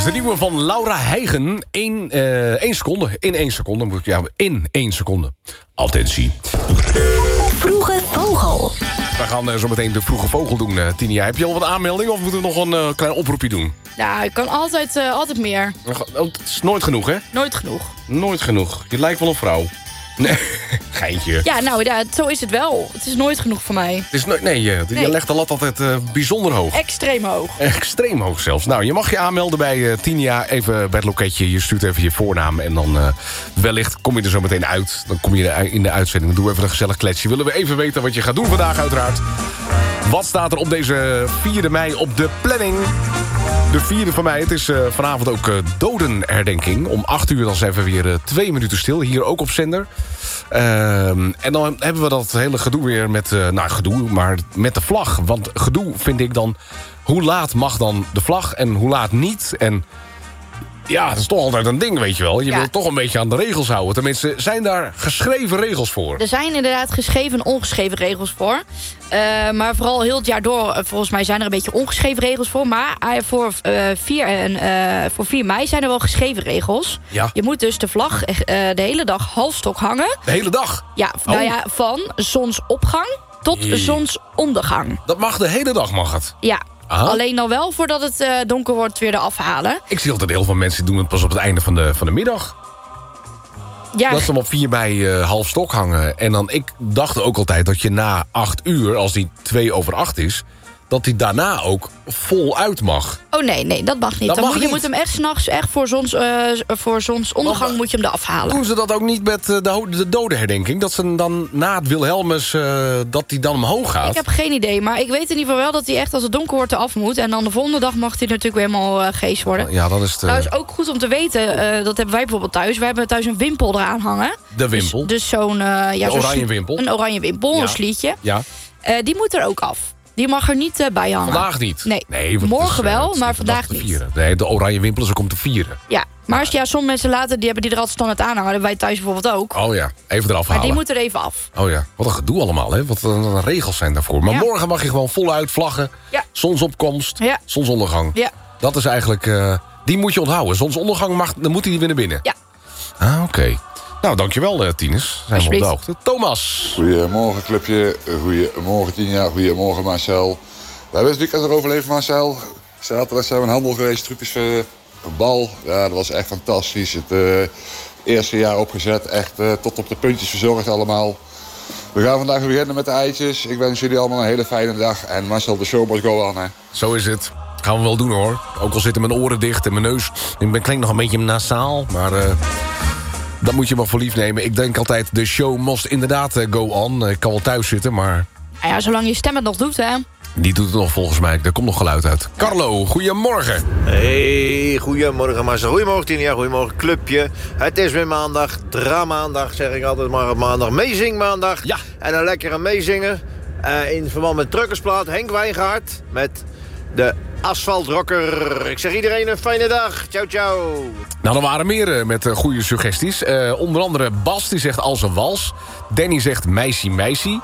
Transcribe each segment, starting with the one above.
de nieuwe van Laura Heigen. 1 seconde. In 1 seconde moet ik... Ja, in 1 seconde. Attentie. Vroege Vogel. We gaan zo meteen de Vroege Vogel doen, Tinia. Heb je al wat aanmeldingen of moeten we nog een klein oproepje doen? Ja, ik kan altijd meer. Het is nooit genoeg, hè? Nooit genoeg. Nooit genoeg. Je lijkt wel een vrouw. Nee, geintje. Ja, nou, ja, zo is het wel. Het is nooit genoeg voor mij. Het is je legt de lat altijd bijzonder hoog. Extreem hoog. Extreem hoog zelfs. Nou, je mag je aanmelden bij Tinia. Even bij het loketje. Je stuurt even je voornaam. En dan wellicht kom je er zo meteen uit. Dan kom je in de uitzending. Dan doen we even een gezellig kletsje. Willen we even weten wat je gaat doen vandaag uiteraard. Wat staat er op deze 4e mei op de planning? De 4e van mei. Het is vanavond ook dodenherdenking. Om 8 uur dan zijn we weer 2 minuten stil. Hier ook op zender. En dan hebben we dat hele gedoe weer met... maar met de vlag. Want gedoe vind ik dan... Hoe laat mag dan de vlag en hoe laat niet? En ja, dat is toch altijd een ding, weet je wel. Je wil toch een beetje aan de regels houden. Tenminste, zijn daar geschreven regels voor? Er zijn inderdaad geschreven en ongeschreven regels voor. Maar vooral heel het jaar door, volgens mij zijn er een beetje ongeschreven regels voor. Maar voor 4 mei zijn er wel geschreven regels. Ja. Je moet dus de vlag de hele dag halfstok hangen. De hele dag? Ja, nou ja, van zonsopgang tot zonsondergang. Dat mag de hele dag, mag het? Ja. Aha. Alleen dan wel voordat het donker wordt weer eraf halen. Ik zie altijd heel veel mensen doen het pas op het einde van de middag. Ja. Dat ze hem op 4 mei half stok hangen. En dan, ik dacht ook altijd dat je na 8 uur, als die 2/8 is... dat die daarna ook voluit mag. Oh nee, dat mag niet. Je moet hem echt 's nachts, echt voor zonsondergang moet je hem eraf halen. Doen ze dat ook niet met de dodenherdenking? Dat ze dan na het Wilhelmus, dat die dan omhoog gaat? Ik heb geen idee, maar ik weet in ieder geval wel dat hij echt als het donker wordt eraf moet. En dan de volgende dag mag hij natuurlijk weer helemaal geest worden. Ja, dat is het. Nou, is ook goed om te weten, dat hebben wij bijvoorbeeld thuis. Wij hebben thuis een wimpel eraan hangen. De wimpel? Dus zo'n... oranje wimpel? Een oranje wimpel, een slietje. Ja. Die moet er ook af. Die mag er niet bij hangen. Vandaag niet? Nee, morgen wel, maar vandaag niet. Vieren. Nee, de oranje wimpel is ook om te vieren. Ja, maar sommige mensen later die hebben die er altijd standaard aan hangen. Dat hebben wij thuis bijvoorbeeld ook. Oh ja, even eraf halen. Maar die moet er even af. Oh ja, wat een gedoe allemaal, hè? Wat een regels zijn daarvoor. Maar morgen mag je gewoon voluit vlaggen. Ja. Zonsopkomst, zonsondergang. Ja. Dat is eigenlijk... die moet je onthouden. Zonsondergang dan moet hij weer naar binnen. Ja. Oké. Nou, dankjewel, Tinus. Zijn we op de hoogte. Thomas. Goedemorgen, clubje. Goedemorgen, Tina. Goedemorgen, Marcel. We hebben het weekend er overleefd, Marcel. Zaterdag zijn we in handel geweest. Trucjes bal. Ja, dat was echt fantastisch. Het eerste jaar opgezet. Echt tot op de puntjes verzorgd allemaal. We gaan vandaag weer beginnen met de eitjes. Ik wens jullie allemaal een hele fijne dag. En Marcel, de show must go on, hè. Zo is het. Gaan we wel doen, hoor. Ook al zitten mijn oren dicht en mijn neus. Ik klink nog een beetje nasaal, maar... dat moet je maar voor lief nemen. Ik denk altijd, de show must inderdaad go on. Ik kan wel thuis zitten, maar... Ja, zolang je stem het nog doet, hè. Die doet het nog volgens mij. Er komt nog geluid uit. Carlo, goedemorgen. Hey, goedemorgen Marcel. Goedemorgen Tina, goedemorgen clubje. Het is weer maandag, maandag zeg ik altijd maar op maandag. Meezing maandag. Ja. En een lekkere meezingen. In verband met Truckersplaat, Henk Wijngaard. Met de Asfaltrocker. Ik zeg iedereen een fijne dag. Ciao, ciao. Nou, er waren meer met goede suggesties. Onder andere Bas, die zegt als een wals. Danny zegt meisje, meisje.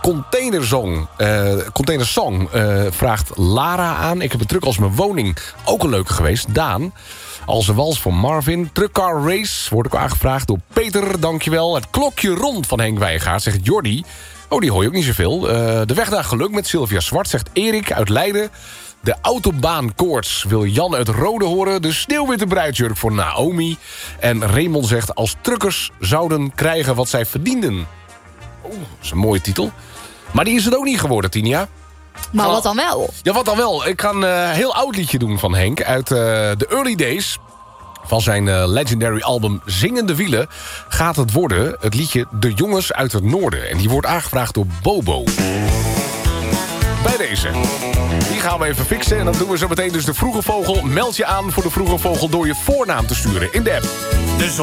Containersong vraagt Lara aan. Ik heb het druk als mijn woning. Ook een leuke geweest. Daan. Als een wals voor Marvin. Truckcar Race wordt ook aangevraagd door Peter. Dankjewel. Het klokje rond van Henk Wijngaard, zegt Jordi. Oh, die hoor je ook niet zoveel. De weg naar geluk met Sylvia Zwart, zegt Erik uit Leiden. De autobaankoorts wil Jan uit Rode horen. De sneeuwwitte bruidsjurk voor Naomi. En Raymond zegt, als truckers zouden krijgen wat zij verdienden. Oh, dat is een mooie titel. Maar die is het ook niet geworden, Tinia. Maar wat dan wel? Ja, wat dan wel? Ik ga een heel oud liedje doen van Henk. Uit de early days. Van zijn legendary album Zingende Wielen gaat het worden het liedje De Jongens uit het Noorden. En die wordt aangevraagd door Bobo. Bij deze. Die gaan we even fixen. En dan doen we zo meteen dus de Vroege Vogel. Meld je aan voor de Vroege Vogel door je voornaam te sturen in de app.